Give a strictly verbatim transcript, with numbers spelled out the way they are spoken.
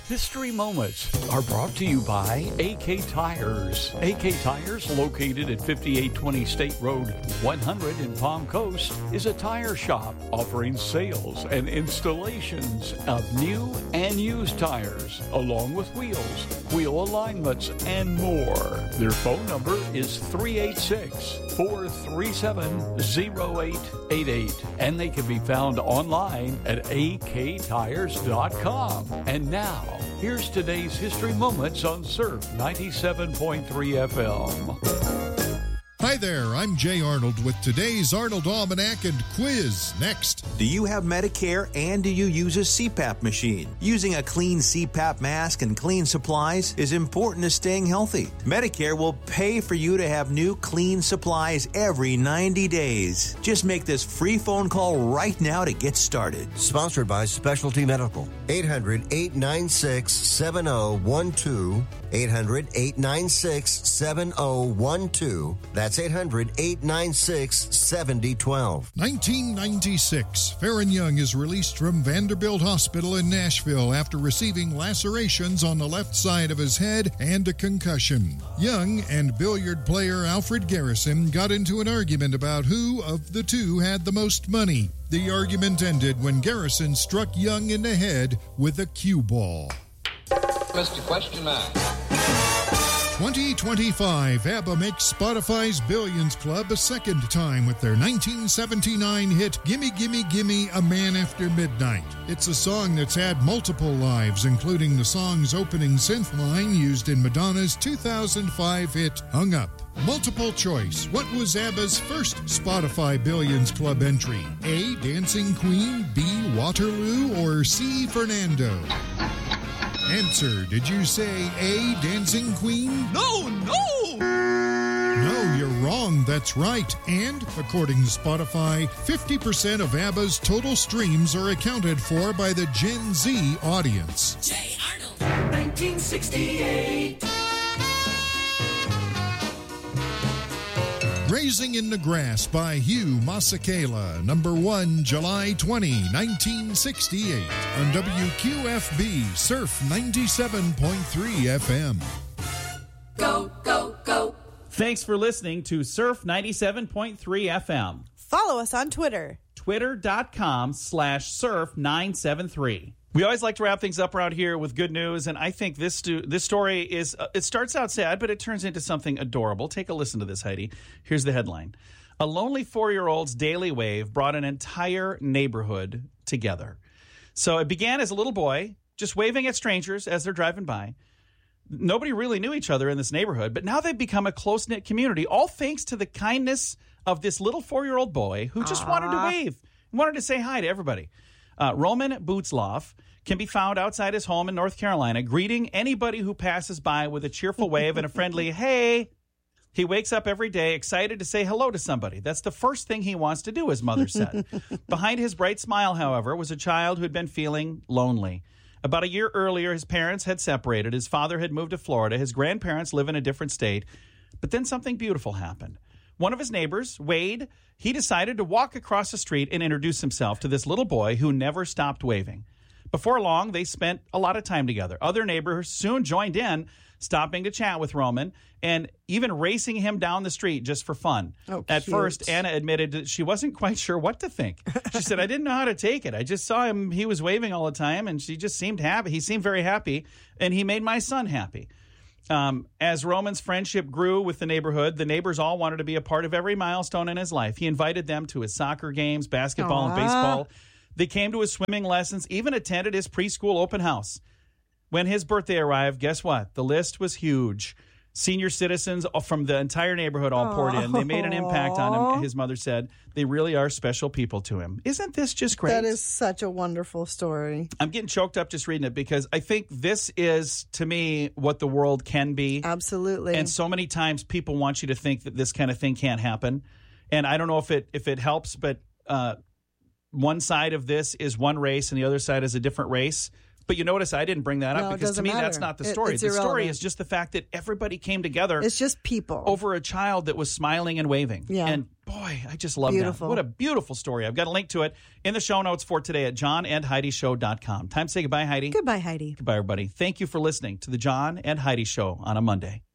History Moments are brought to you by A K Tires. A K Tires, located at fifty-eight twenty State Road one hundred in Palm Coast, is a tire shop offering sales and installations of new and used tires, along with wheels, wheel alignments, and more. Their phone number is three eight six, four three seven, zero eight eight eight, and they can be found online at a k tires dot com. And now, here's today's History Moments on Surf ninety-seven point three F M. Hi there, I'm Jay Arnold with today's Arnold Almanac and quiz. Next. Do you have Medicare and do you use a C PAP machine? Using a clean C PAP mask and clean supplies is important to staying healthy. Medicare will pay for you to have new clean supplies every ninety days. Just make this free phone call right now to get started. Sponsored by Specialty Medical. eight hundred, eight nine six, seven zero one two. eight hundred, eight nine six, seven zero one two. That's eight hundred, eight nine six, seven zero one two. nineteen ninety-six, Farron Young is released from Vanderbilt Hospital in Nashville after receiving lacerations on the left side of his head and a concussion. Young and billiard player Alfred Garrison got into an argument about who of the two had the most money. The argument ended when Garrison struck Young in the head with a cue ball. Mister Question Mark. twenty twenty-five, ABBA makes Spotify's Billions Club a second time with their nineteen seventy-nine hit, Gimme Gimme Gimme, A Man After Midnight. It's a song that's had multiple lives, including the song's opening synth line used in Madonna's two thousand five hit, Hung Up. Multiple choice. What was ABBA's first Spotify Billions Club entry? A, Dancing Queen, B, Waterloo, or C, Fernando? Answer, did you say A, Dancing Queen? No, no! No, you're wrong. That's right. And, according to Spotify, fifty percent of ABBA's total streams are accounted for by the Gen Z audience. Jay Arnold, nineteen sixty-eight. Raising in the Grass by Hugh Masekela, number one, July twentieth, nineteen sixty-eight, on W Q F B, Surf ninety-seven point three F M. Go, go, go. Thanks for listening to Surf ninety-seven point three F M. Follow us on Twitter. Twitter.com slash surf 973. We always like to wrap things up around here with good news, and I think this stu- this story is, uh, it starts out sad, but it turns into something adorable. Take a listen to this, Heidi. Here's the headline. A lonely four-year-old's daily wave brought an entire neighborhood together. So it began as a little boy, just waving at strangers as they're driving by. Nobody really knew each other in this neighborhood, but now they've become a close-knit community, all thanks to the kindness of this little four-year-old boy who just Aww. wanted to wave, wanted to say hi to everybody. Uh, Roman Butzloff can be found outside his home in North Carolina, greeting anybody who passes by with a cheerful wave and a friendly, hey. He wakes up every day excited to say hello to somebody. That's the first thing he wants to do, his mother said. Behind his bright smile, however, was a child who had been feeling lonely. About a year earlier, his parents had separated. His father had moved to Florida. His grandparents live in a different state. But then something beautiful happened. One of his neighbors, Wade, he decided to walk across the street and introduce himself to this little boy who never stopped waving. Before long, they spent a lot of time together. Other neighbors soon joined in, stopping to chat with Roman and even racing him down the street just for fun. Oh, At cute. first, Anna admitted that she wasn't quite sure what to think. She said, I didn't know how to take it. I just saw him. He was waving all the time, and she just seemed happy. He seemed very happy, and he made my son happy. Um, as Roman's friendship grew with the neighborhood, the neighbors all wanted to be a part of every milestone in his life. He invited them to his soccer games, basketball, Aww. and baseball. They came to his swimming lessons, even attended his preschool open house. When his birthday arrived, guess what? The list was huge. Senior citizens from the entire neighborhood all poured in. They made an impact on him, his mother said. They really are special people to him. Isn't this just great? That is such a wonderful story. I'm getting choked up just reading it because I think this is, to me, what the world can be. Absolutely. And so many times people want you to think that this kind of thing can't happen. And I don't know if it if it helps, but uh, one side of this is one race and the other side is a different race. But you notice I didn't bring that up no, because to me matter. that's not the It, story. it's the irrelevant. story is just the fact that everybody came together. It's just people. Over a child that was smiling and waving. Yeah. And Boy, I just love Beautiful. that. What a beautiful story. I've got a link to it in the show notes for today at john and heidi show dot com. Time to say goodbye, Heidi. Goodbye, Heidi. Goodbye, everybody. Thank you for listening to the John and Heidi Show on a Monday.